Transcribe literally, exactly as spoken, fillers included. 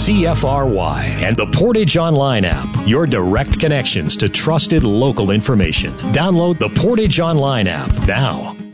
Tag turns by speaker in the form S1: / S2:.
S1: C F R Y and the Portage Online app, your direct connections to trusted local information. Download the Portage Online app now.